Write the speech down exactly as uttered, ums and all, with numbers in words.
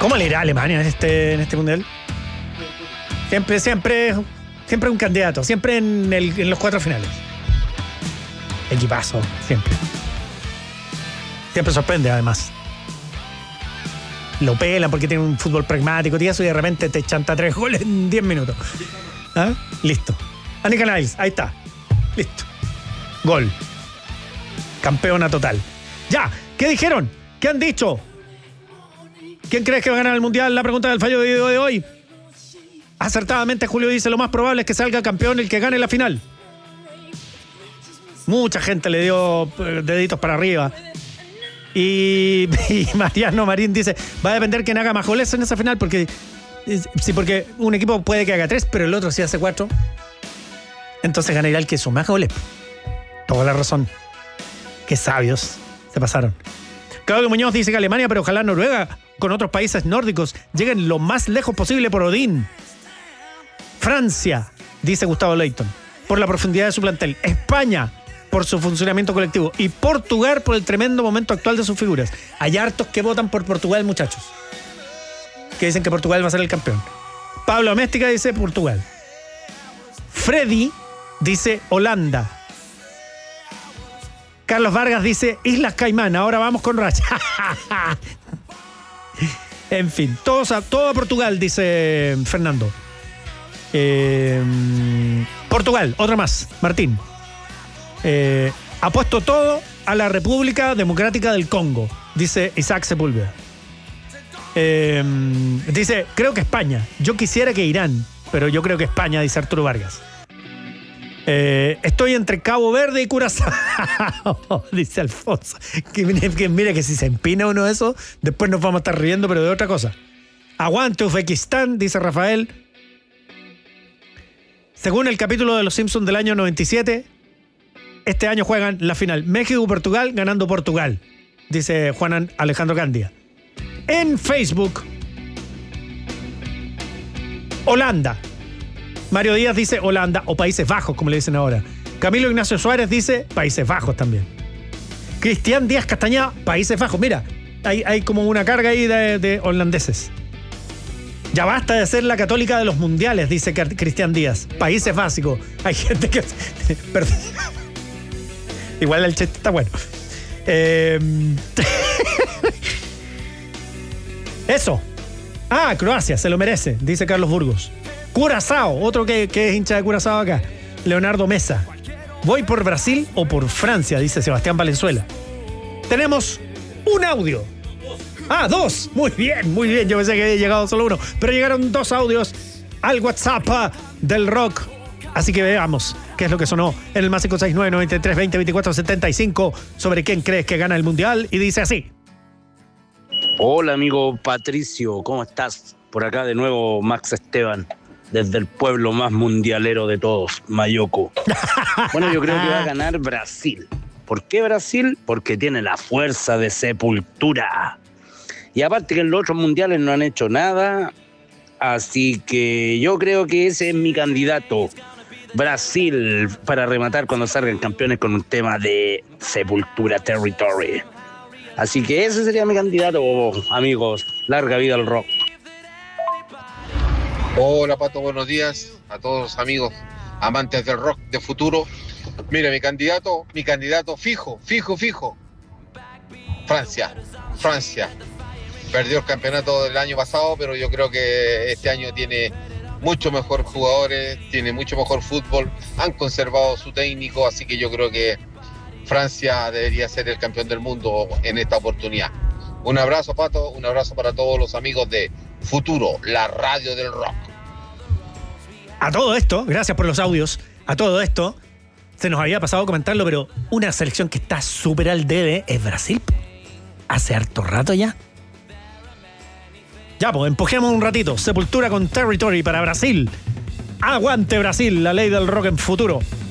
¿Cómo le irá a Alemania en este, en este mundial? Siempre, siempre, siempre un candidato, siempre en, el, en los cuatro finales. Equipazo, siempre. Siempre sorprende, además. Lo pelan porque tiene un fútbol pragmático, tío, y de repente te chanta tres goles en diez minutos. ¿Ah? Listo. Annika Niles, ahí está. Listo. Gol. Campeona total. Ya, ¿qué dijeron? ¿Qué han dicho? ¿Quién crees que va a ganar el mundial? La pregunta del fallo de video de hoy. Acertadamente, Julio dice: lo más probable es que salga campeón el que gane la final. Mucha gente le dio deditos para arriba. Y, y Mariano Marín dice: va a depender quién haga más goles en esa final, porque sí, porque un equipo puede que haga tres, pero el otro sí hace cuatro. Entonces ganará el que hizo más goles. Toda la razón. Qué sabios se pasaron. Claudio Muñoz dice que Alemania, pero ojalá Noruega con otros países nórdicos lleguen lo más lejos posible por Odín. Francia, dice Gustavo Leighton, por la profundidad de su plantel. España, por su funcionamiento colectivo. Y Portugal, por el tremendo momento actual de sus figuras. Hay hartos que votan por Portugal, muchachos, que dicen que Portugal va a ser el campeón. Pablo Améstica dice Portugal. Freddy dice Holanda. Carlos Vargas dice Islas Caimán. Ahora vamos con Racha. En fin, todos a, todo a Portugal, dice Fernando. Eh, Portugal, otra más, Martín. Eh, apuesto todo a la República Democrática del Congo, dice Isaac Sepúlveda. Eh, dice, creo que España. Yo quisiera que Irán, pero yo creo que España, dice Arturo Vargas. Eh, estoy entre Cabo Verde y Curazao, dice Alfonso. Que, que mira que si se empina uno de esos, después nos vamos a estar riendo, pero de otra cosa. Aguante Uzbekistán, dice Rafael. Según el capítulo de Los Simpsons del año noventa y siete, este año juegan la final México y Portugal, ganando Portugal, dice Juan Alejandro Candia. En Facebook, Holanda. Mario Díaz dice Holanda o Países Bajos, como le dicen ahora. Camilo Ignacio Suárez dice Países Bajos también. Cristian Díaz Castañeda, Países Bajos. Mira, hay, hay como una carga ahí de, de holandeses. Ya basta de ser la católica de los mundiales, dice Cristian Díaz. Países Básicos. Hay gente que... Perdón. Igual el chiste está bueno. Eh... Eso. Ah, Croacia, se lo merece, dice Carlos Burgos. Curazao, otro que, que es hincha de Curazao acá. Leonardo Mesa. Voy por Brasil o por Francia, dice Sebastián Valenzuela. Tenemos un audio. Ah, dos. Muy bien, muy bien. Yo pensé que había llegado solo uno. Pero llegaron dos audios al WhatsApp del rock. Así que veamos qué es lo que sonó en el más cinco seis nueve, noventa y tres, veinte, veinticuatro, setenta y cinco sobre quién crees que gana el mundial. Y dice así. Hola, amigo Patricio. ¿Cómo estás? Por acá de nuevo Max Esteban. Desde el pueblo más mundialero de todos, Mayoco. Bueno, yo creo que va a ganar Brasil. ¿Por qué Brasil? Porque tiene la fuerza de Sepultura. Y aparte que en los otros mundiales no han hecho nada. Así que yo creo que ese es mi candidato. Brasil, para rematar cuando salgan campeones con un tema de Sepultura Territory. Así que ese sería mi candidato, amigos. Larga vida al rock. Hola Pato, buenos días a todos los amigos amantes del rock de futuro. Mira, mi candidato, mi candidato fijo, fijo, fijo. Francia, Francia. Perdió el campeonato del año pasado, pero yo creo que este año tiene mucho mejor jugadores, tiene mucho mejor fútbol, han conservado su técnico, así que yo creo que Francia debería ser el campeón del mundo en esta oportunidad. Un abrazo, Pato, un abrazo para todos los amigos de Futuro, la radio del rock. A todo esto, gracias por los audios, a todo esto, se nos había pasado comentarlo, pero una selección que está súper al debe es Brasil. Hace harto rato ya. Ya, pues, empujemos un ratito. Sepultura con Territory para Brasil. Aguante Brasil, la ley del rock en Futuro.